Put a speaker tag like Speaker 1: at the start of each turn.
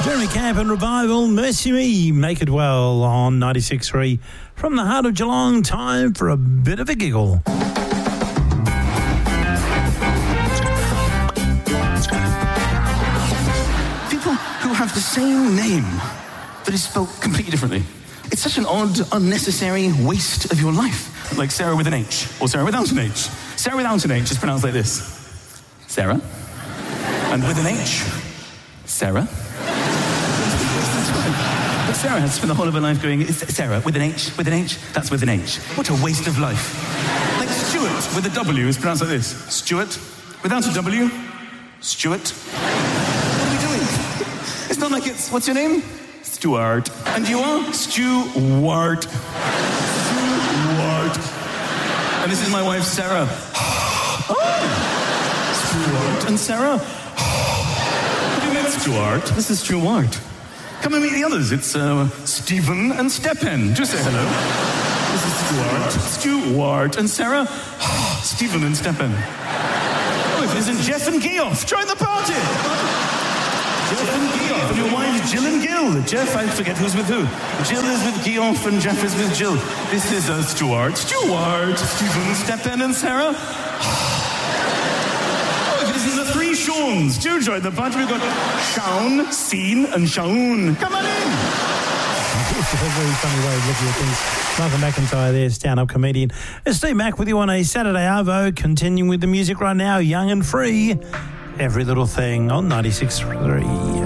Speaker 1: Jeremy Camp and Revival, Mercy Me, Make It Well on 96.3. From the heart of Geelong, time for a bit of a giggle.
Speaker 2: People who have the same name that is spelled completely differently. It's such an odd, unnecessary waste of your life. Like Sarah with an H, or Sarah without an H. Sarah without an H is pronounced like this. Sarah. And with an H, Sarah. But Sarah has spent the whole of her life going, Sarah, with an H, that's with an H. What a waste of life. Like Stuart with a W is pronounced like this. Stuart, without a W, Stuart. What are we doing? It's not like it's, what's your name? Stuart. And you are? Stuart. Stuart. And this is my wife, Sarah. Stuart and Sarah. Have you met Stuart? This is Stuart. Come and meet the others. It's Stephen and Stepan. Do say hello. This is Stuart and Sarah. Stephen and Stepan. Oh, if it isn't Jeff and Geoff, join the party. Jeff and Geoff. And your wives, Jill and Gil. Jeff, I forget who's with who. Jill is with Geoff and Jeff is with Jill. This is Stuart, Stephen, Stepan and Sarah. The three Seans. Do join the party. We've got Shaun, Scene, and Shaun. Come on in.
Speaker 1: It's a very funny way of looking at things. Malcolm McIntyre there, stand-up comedian. It's Steve Mac with you on a Saturday Arvo. Continuing with the music right now, Young and Free. Every Little Thing on 96.3.